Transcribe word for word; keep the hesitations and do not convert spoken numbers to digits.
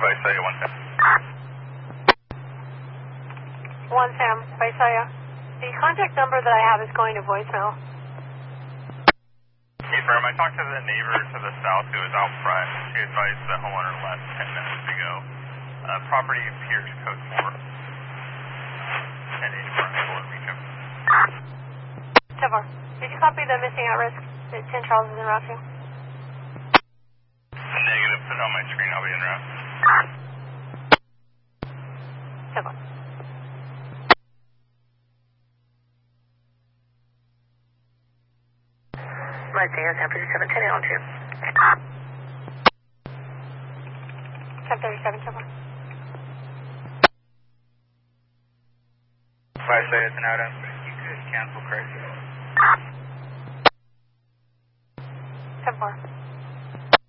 Visalia, one Sam. One Sam, Visalia. The contact number that I have is going to voicemail. Hey, firm, I talked to the neighbor to the south who was out front. She advised the homeowner left ten minutes ago. Uh, property appears code four. And any more able to reach him. ten four. Did you copy the missing at risk that ten Charles is en route to? Negative, put it on my screen, I'll be en route. ten four. Visalia, ten thirty-seven, ten on two. ten thirty-seven, ten four. Visalia, ten out, you could cancel crisis.